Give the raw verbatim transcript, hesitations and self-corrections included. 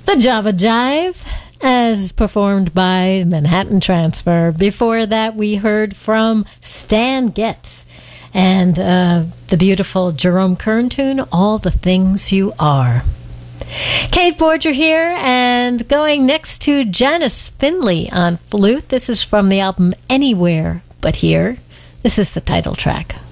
The Java Jive, as performed by Manhattan Transfer. Before that, we heard from Stan Getz and uh, the beautiful Jerome Kern tune, All the Things You Are. Kate Borger here, and going next to Janice Finley on flute. This is from the album Anywhere But Here. This is the title track.